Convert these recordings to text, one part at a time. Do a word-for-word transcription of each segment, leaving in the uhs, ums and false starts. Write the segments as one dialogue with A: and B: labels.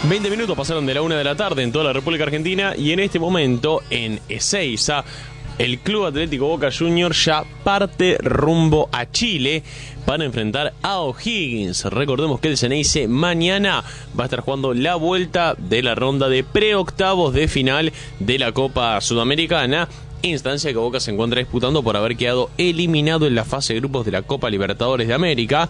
A: veinte minutos pasaron de la una de la tarde en toda la República Argentina y en este momento en Ezeiza el Club Atlético Boca Juniors ya parte rumbo a Chile para enfrentar a O'Higgins. Recordemos que el Ceneice mañana va a estar jugando la vuelta de la ronda de preoctavos de final de la Copa Sudamericana, instancia que Boca se encuentra disputando por haber quedado eliminado en la fase de grupos de la Copa Libertadores de América.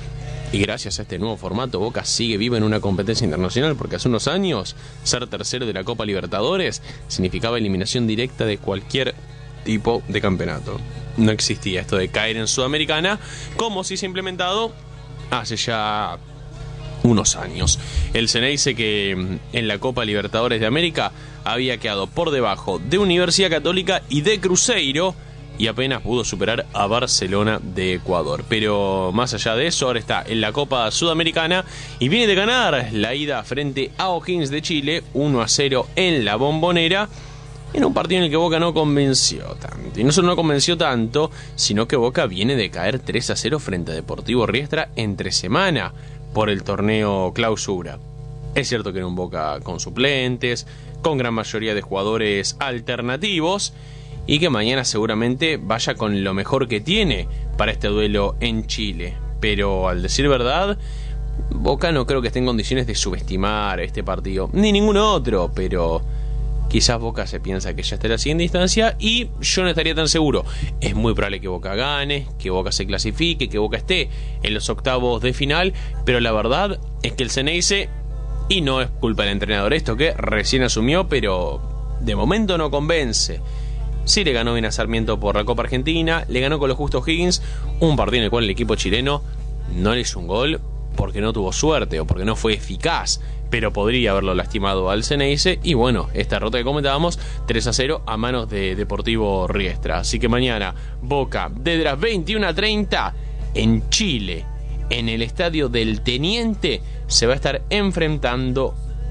A: Y gracias a este nuevo formato, Boca sigue vivo en una competencia internacional, porque hace unos años ser tercero de la Copa Libertadores significaba eliminación directa de cualquier tipo de campeonato. No existía esto de caer en Sudamericana, como si se ha implementado hace ya unos años. El Ceneice, que en la Copa Libertadores de América había quedado por debajo de Universidad Católica y de Cruzeiro, y apenas pudo superar a Barcelona de Ecuador. Pero más allá de eso, ahora está en la Copa Sudamericana y viene de ganar la ida frente a O'Higgins de Chile, uno a cero en la Bombonera, en un partido en el que Boca no convenció tanto. Y no solo no convenció tanto, sino que Boca viene de caer tres a cero frente a Deportivo Riestra entre semana por el torneo Clausura. Es cierto que era un Boca con suplentes, con gran mayoría de jugadores alternativos, y que mañana seguramente vaya con lo mejor que tiene para este duelo en Chile. Pero al decir verdad, Boca no creo que esté en condiciones de subestimar este partido, ni ningún otro, pero quizás Boca se piensa que ya está en la siguiente instancia y yo no estaría tan seguro. Es muy probable que Boca gane, que Boca se clasifique, que Boca esté en los octavos de final, pero la verdad es que el Ceneice, y no es culpa del entrenador esto que recién asumió, pero de momento no convence. Sí le ganó bien a Sarmiento por la Copa Argentina, le ganó con lo justo O'Higgins, un partido en el cual el equipo chileno no le hizo un gol porque no tuvo suerte o porque no fue eficaz, pero podría haberlo lastimado al Ceneice. Y bueno, esta derrota que comentábamos, tres a cero a manos de Deportivo Riestra. Así que mañana Boca desde las veintiuna treinta en Chile, en el estadio del Teniente, se va a estar enfrentando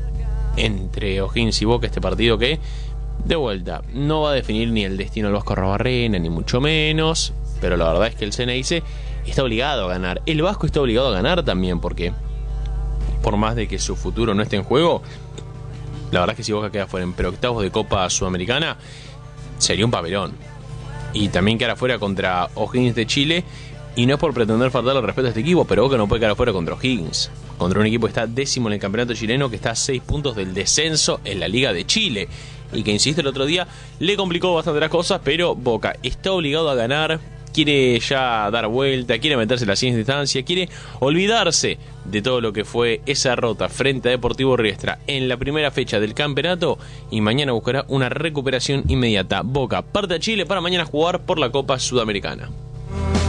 A: entre O'Higgins y Boca, este partido que, de vuelta, no va a definir ni el destino del Vasco Arrobarrena, ni mucho menos, pero la verdad es que el Ceneice está obligado a ganar. El Vasco está obligado a ganar también, porque por más de que su futuro no esté en juego, la verdad es que si Boca queda fuera en preoctavos de Copa Sudamericana, sería un papelón. Y también quedar fuera contra O'Higgins de Chile, y no es por pretender faltarle el respeto a este equipo, pero Boca no puede quedar fuera contra O'Higgins, contra un equipo que está décimo en el campeonato chileno, que está a seis puntos del descenso en la Liga de Chile, y que, insisto, el otro día le complicó bastante las cosas, pero Boca está obligado a ganar, quiere ya dar vuelta, quiere meterse en la siguiente instancia, quiere olvidarse de todo lo que fue esa derrota frente a Deportivo Riestra en la primera fecha del campeonato, y mañana buscará una recuperación inmediata. Boca parte a Chile para mañana jugar por la Copa Sudamericana.